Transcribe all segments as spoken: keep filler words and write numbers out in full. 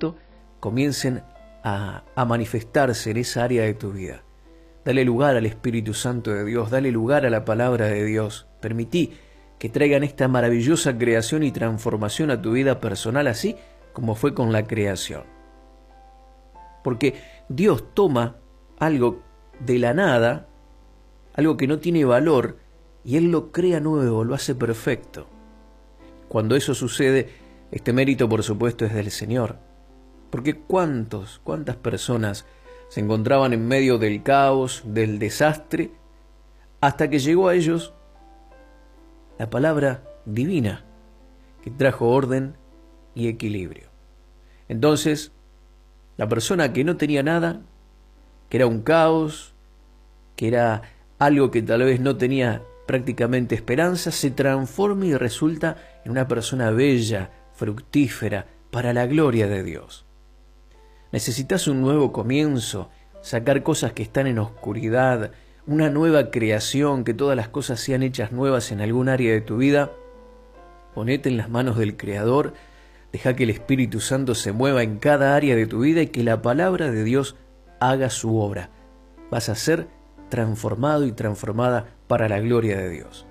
Santo comiencen a, a manifestarse en esa área de tu vida. Dale lugar al Espíritu Santo de Dios, dale lugar a la palabra de Dios. Permití que traigan esta maravillosa creación y transformación a tu vida personal, así como fue con la creación. Porque Dios toma algo de la nada, algo que no tiene valor, y Él lo crea nuevo, lo hace perfecto. Cuando eso sucede, este mérito por supuesto es del Señor. Porque cuántos, cuántas personas se encontraban en medio del caos, del desastre, hasta que llegó a ellos la palabra divina, que trajo orden y equilibrio. Entonces, la persona que no tenía nada, que era un caos, que era algo que tal vez no tenía prácticamente esperanza, se transforma y resulta en una persona bella, fructífera, para la gloria de Dios. Necesitas un nuevo comienzo, sacar cosas que están en oscuridad, una nueva creación, que todas las cosas sean hechas nuevas en algún área de tu vida. Ponete en las manos del Creador, deja que el Espíritu Santo se mueva en cada área de tu vida y que la palabra de Dios haga su obra. Vas a ser transformado y transformada para la gloria de Dios.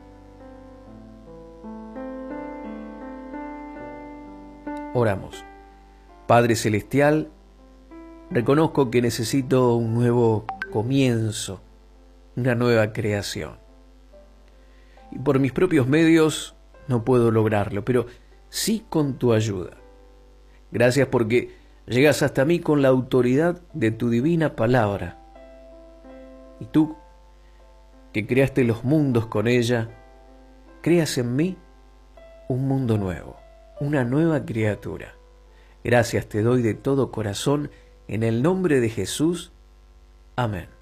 Oramos. Padre Celestial, reconozco que necesito un nuevo comienzo, una nueva creación. Y por mis propios medios no puedo lograrlo, pero sí con tu ayuda. Gracias porque llegas hasta mí con la autoridad de tu divina palabra. Y tú, que creaste los mundos con ella, creas en mí un mundo nuevo, una nueva criatura. Gracias te doy de todo corazón, en el nombre de Jesús. Amén.